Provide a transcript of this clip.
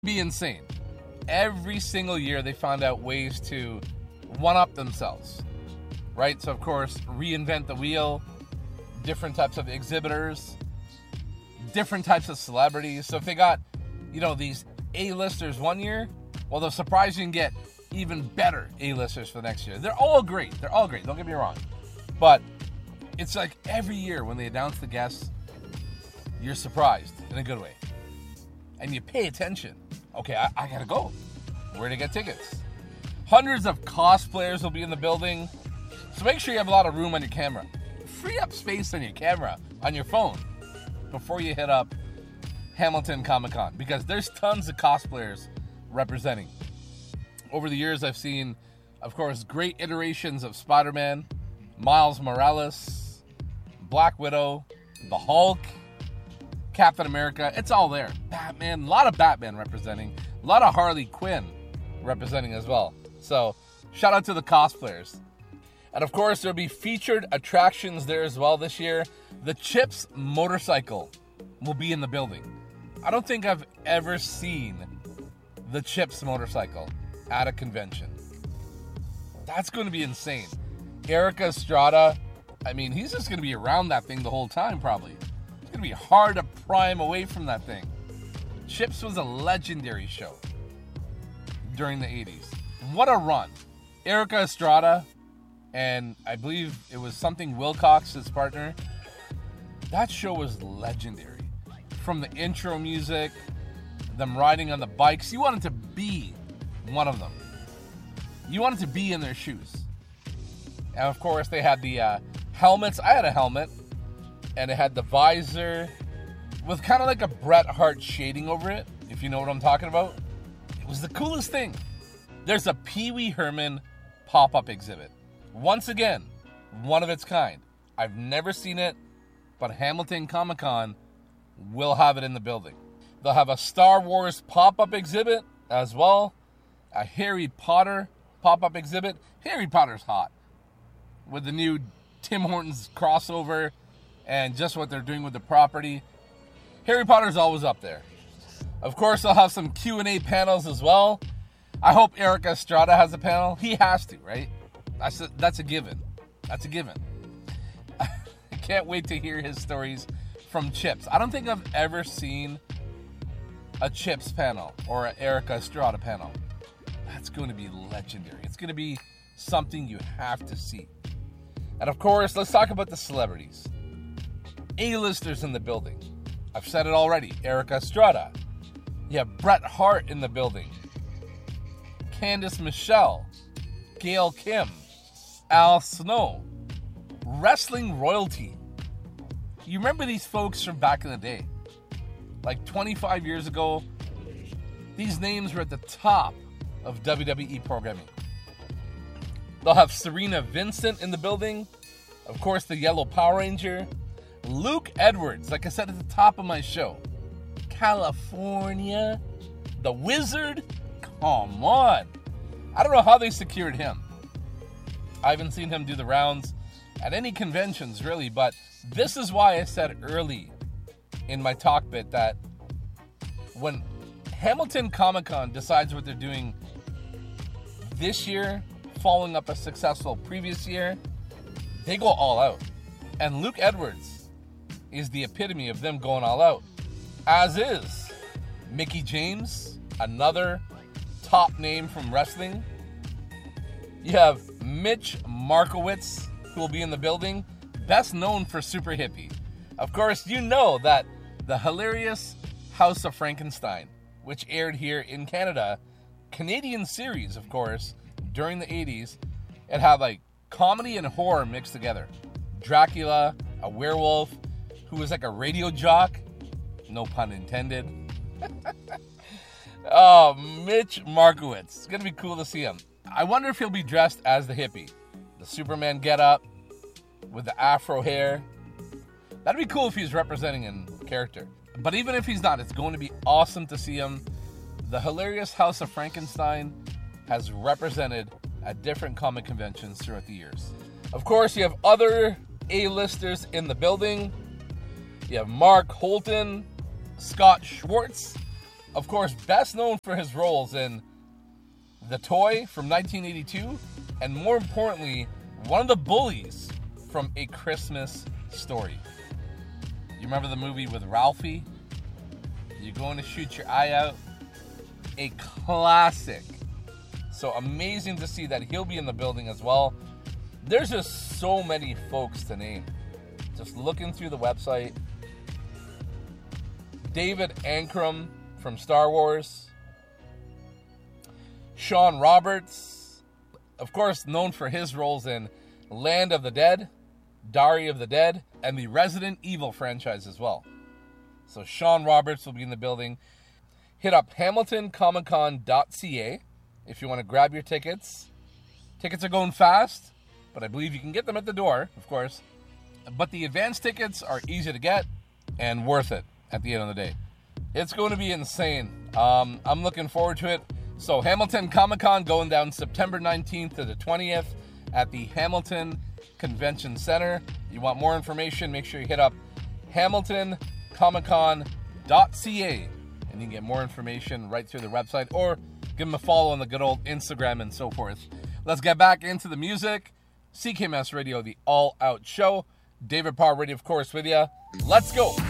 Be insane. Every single year they found out ways to one-up themselves, right? So, of course, reinvent the wheel, different types of exhibitors, different types of celebrities. So if they got, these A-listers one year, well, they'll surprise you and get even better A-listers for the next year. They're all great. Don't get me wrong. But it's like every year when they announce the guests, you're surprised in a good way. And you pay attention. Okay, I gotta go. Where to get tickets? Hundreds of cosplayers will be in the building. So make sure you have a lot of room on your camera. Free up space on your camera, on your phone, before you hit up Hamilton Comic-Con. Because there's tons of cosplayers representing. Over the years, I've seen, of course, great iterations of Spider-Man, Miles Morales, Black Widow, the Hulk, Captain America. It's all there. Batman, a lot of Batman representing, a lot of Harley Quinn representing as well. So, shout out to the cosplayers. And of course, there'll be featured attractions there as well this year. The Chips motorcycle will be in the building. I don't think I've ever seen the Chips motorcycle at a convention. That's going to be insane. Erik Estrada, he's just going to be around that thing the whole time probably. It's going to be hard to pry him away from that thing. Chips was a legendary show during the 80s. What a run. Erik Estrada, and I believe it was something Wilcox, his partner. That show was legendary. From the intro music, them riding on the bikes, you wanted to be one of them. You wanted to be in their shoes. And of course, they had the helmets. I had a helmet, and it had the visor with kind of like a Bret Hart shading over it, if you know what I'm talking about. It was the coolest thing. There's a Pee Wee Herman pop-up exhibit. Once again, one of its kind. I've never seen it, but Hamilton Comic-Con will have it in the building. They'll have a Star Wars pop-up exhibit as well. A Harry Potter pop-up exhibit. Harry Potter's hot. With the new Tim Hortons crossover and just what they're doing with the property. Harry Potter's always up there. Of course, they'll have some Q&A panels as well. I hope Erik Estrada has a panel. He has to, right? That's a given. That's a given. I can't wait to hear his stories from Chips. I don't think I've ever seen a Chips panel or an Erik Estrada panel. That's going to be legendary. It's going to be something you have to see. And of course, let's talk about the celebrities. A-listers in the building. I've said it already. Erik Estrada. You have Bret Hart in the building. Candice Michelle. Gail Kim. Al Snow. Wrestling royalty. You remember these folks from back in the day? Like 25 years ago, these names were at the top of WWE programming. They'll have Serena Vincent in the building. Of course, the Yellow Power Ranger. Luke Edwards, like I said at the top of my show. California. The Wizard. Come on. I don't know how they secured him. I haven't seen him do the rounds at any conventions, really, but this is why I said early in my talk bit that when Hamilton Comic-Con decides what they're doing this year, following up a successful previous year, they go all out. And Luke Edwards is the epitome of them going all out. As is Mickie James, another top name from wrestling. You have Mitch Markowitz, who will be in the building, best known for Super Hippie. Of course, you know that the hilarious House of Frankenstein, which aired here in Canada, Canadian series, of course, during the 80s, it had like comedy and horror mixed together. Dracula, a werewolf, who was like a radio jock, no pun intended. Oh, Mitch Markowitz. It's going to be cool to see him. I wonder if he'll be dressed as the hippie. The Superman getup with the afro hair. That'd be cool if he's representing in character. But even if he's not, it's going to be awesome to see him. The hilarious House of Frankenstein has represented at different comic conventions throughout the years. Of course, you have other A-listers in the building. You have Mark Holton, Scott Schwartz, of course, best known for his roles in The Toy from 1982, and more importantly, one of the bullies from A Christmas Story. You remember the movie with Ralphie? You're going to shoot your eye out. A classic. So amazing to see that he'll be in the building as well. There's just so many folks to name. Just looking through the website. David Ankrum from Star Wars. Sean Roberts, of course, known for his roles in Land of the Dead, Diary of the Dead, and the Resident Evil franchise as well. So Sean Roberts will be in the building. Hit up hamiltoncomiccon.ca if you want to grab your tickets. Tickets are going fast, but I believe you can get them at the door, of course. But the advance tickets are easy to get and worth it at the end of the day. It's going to be insane. I'm looking forward to it. So Hamilton Comic Con going down September 19th to the 20th at the Hamilton Convention Center. You want more information, make sure you hit up hamiltoncomiccon.ca and you can get more information right through the website, or give them a follow on the good old Instagram and so forth. Let's get back into the music. CKMS Radio, the All Out Show. David Parr Radio, of course, with you. Let's go.